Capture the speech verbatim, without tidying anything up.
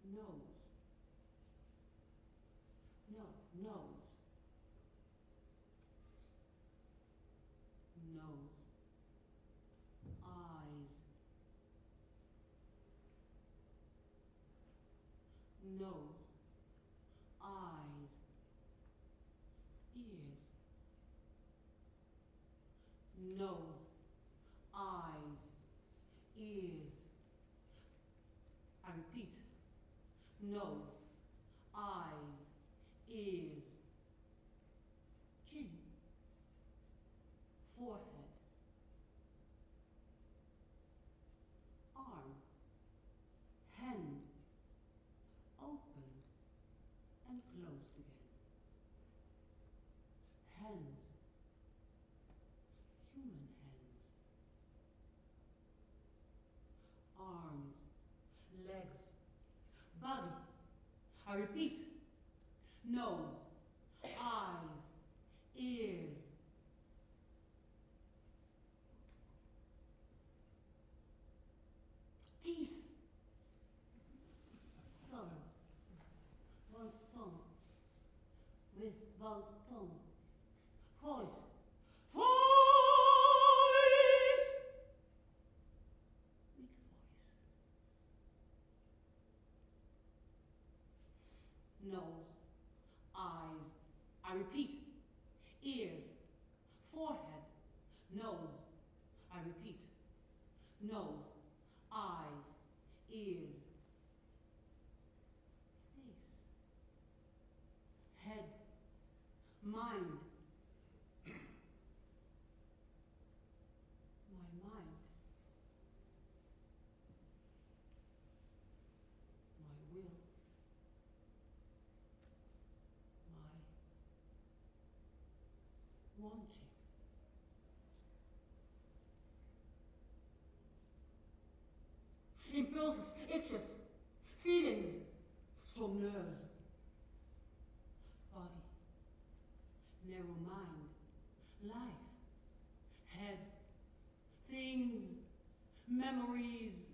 nose, no, nose, nose, eyes, nose, eyes, ears, nose, eyes, ears. I repeat, nose, eyes, ears, chin, forehead, arm, hand, opened and closed again. Hands, human hands, arms, legs, body. I repeat, nose, eyes, ears. Teeth. Thumb. One thumb. With one thumb. Voice. Voice! Weak voice. Nose, eyes, I repeat, ears, forehead, nose, I repeat, nose, eyes, ears, face, head, mind, my mind, my will, my wanting. Impulses, itches, feelings, strong nerves, body, narrow mind, life, head, things, memories,